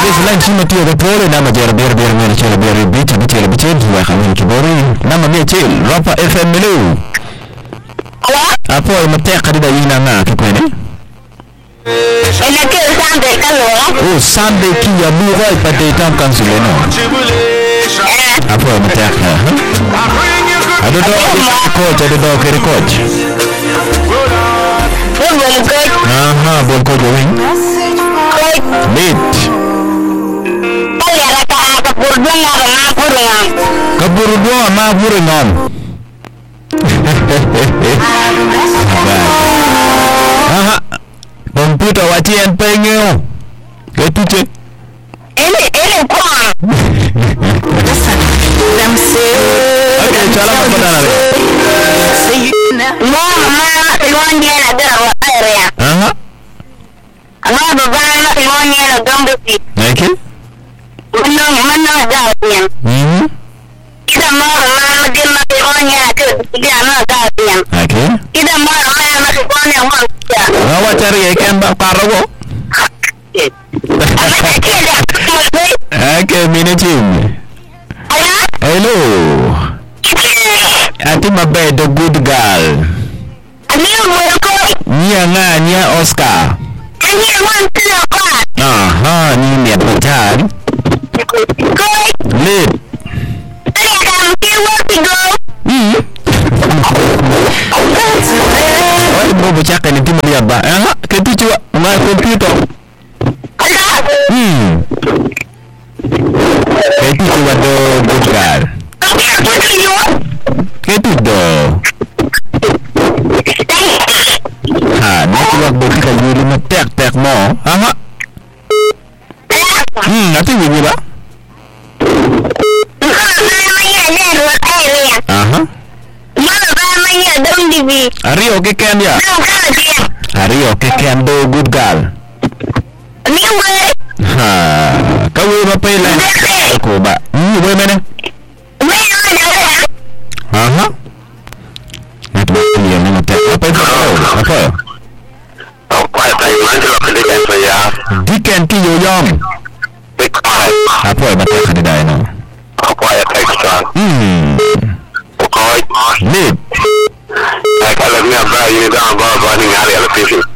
Selain cuma tiada berpuluh nama jara biar mana cara biar bicara dua kali kebori nama dia cil Rapa FM melu. Apa yang metek ada dari nana tu kan? Ini sampai kalau. Oh sampai kia buat pada tamkan suleno. Apa yang metek? Ada coach kiri coach. Aha, boleh coach join. Lead. Kabur dua maburingan. Aha. Komputer wajian pengen. Itu cek. Ini kuah. Oke, cara apa dah? Mama ilmunya ada air ya. Aha. Mama bagaimana ilmunya ada gambut. Oke. Mana jawabnya? Kita mau dia masih ilmunya tu dia mana jawabnya? Oke. Kita mau masih ilmunya mana? Awak cari ikan bakar wo. Oke, minecim. Hello. Ati mabe the good girl. Nia Oscar. Aha, ni dia pacar. Lip. Oh, mau bercakap nanti melihat ba. Ketu cuba main komputer. Ketu cuba do good girl. Ketu do. Nanti waktu kita juri metek mau. Aha. Nanti bunyi ba? Aha. Hari oke kan dia? Hari oke kan do good girl. Kau apa yang aku ba? Boleh mana? Aha. Nanti dia metek apa itu? Apa? Diken ki yoyom. Apa yang metek ada dah ini? Lip. Kalau ni apa ini dah apa ni hari ada fisik.